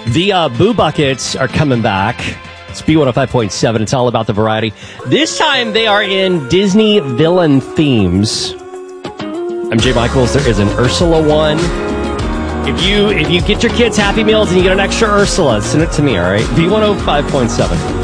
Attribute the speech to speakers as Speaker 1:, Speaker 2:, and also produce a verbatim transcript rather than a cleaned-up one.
Speaker 1: The uh, Boo Buckets are coming back. It's B one oh five point seven. It's all about the variety. This time they are in Disney villain themes. I'm Jay Michaels. There is an Ursula one. If you if you get your kids Happy Meals and you get an extra Ursula, send it to me, all right? B one oh five point seven.